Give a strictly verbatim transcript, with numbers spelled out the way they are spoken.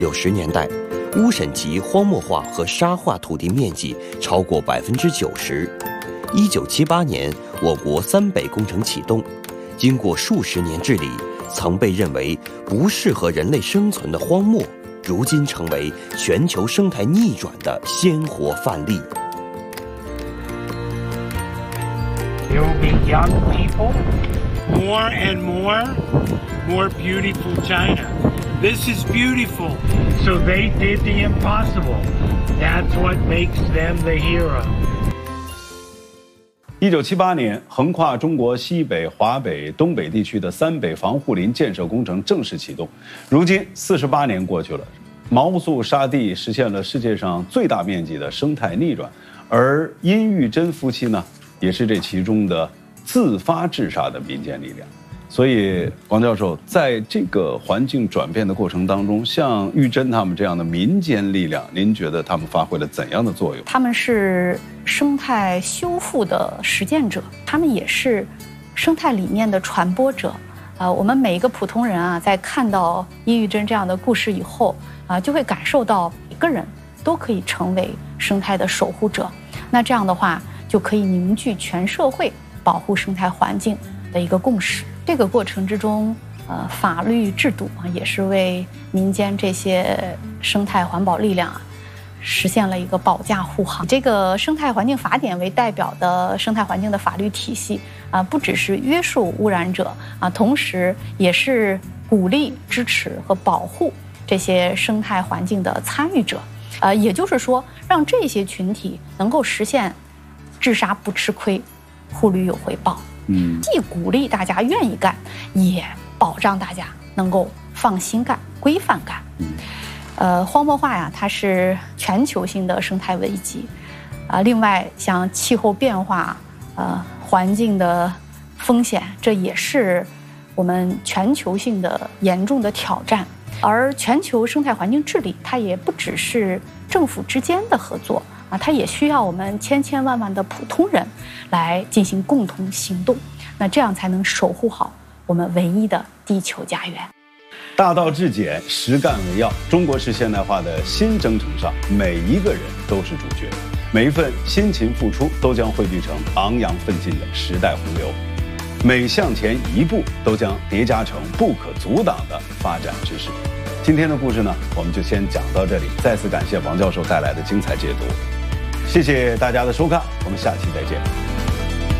九十年代，乌审级荒漠化和沙化土地面积超过百分之九十。一九七八年，我国三北工程启动，经过数十年治理，曾被认为不适合人类生存的荒漠，如今成为全球生态逆转的鲜活范例。 There will be young people, more and more, more beautiful China. This is beautiful. So they did the impossible. That's what makes them the hero. 一九七八年，横跨中国西北、华北、东北地区的三北防护林建设工程正式启动。如今四十八年过去了，毛素沙地实现了世界上最大面积的生态逆转，而殷玉珍夫妻呢，也是这其中的自发治沙的民间力量。所以，王教授，在这个环境转变的过程当中，像玉珍他们这样的民间力量，您觉得他们发挥了怎样的作用？ 他们是生态修复的实践者，他们也是生态理念的传播者。啊，我们每一个普通人啊，在看到殷玉珍这样的故事以后啊，就会感受到每个人都可以成为生态的守护者。那这样的话，就可以凝聚全社会保护生态环境的一个共识。这个过程之中，呃，法律制度啊，也是为民间这些生态环保力量啊，实现了一个保驾护航。这个生态环境法典为代表的生态环境的法律体系啊，不只是约束污染者啊，同时也是鼓励、支持和保护这些生态环境的参与者。呃，也就是说，让这些群体能够实现治沙不吃亏，护绿有回报。嗯，既鼓励大家愿意干，也保障大家能够放心干、规范干。嗯，呃，荒漠化呀，它是全球性的生态危机，啊、呃，另外像气候变化、呃，环境的风险，这也是我们全球性的严重的挑战。而全球生态环境治理，它也不只是政府之间的合作。啊，它也需要我们千千万万的普通人来进行共同行动，那这样才能守护好我们唯一的地球家园。 大道至简，实干为要。中国式现代化的新征程上，每一个人都是主角，每一份辛勤付出都将汇聚成昂扬奋进的时代洪流，每向前一步都将叠加成不可阻挡的发展之势。今天的故事呢，我们就先讲到这里。再次感谢王教授带来的精彩解读。谢谢大家的收看，我们下期再见。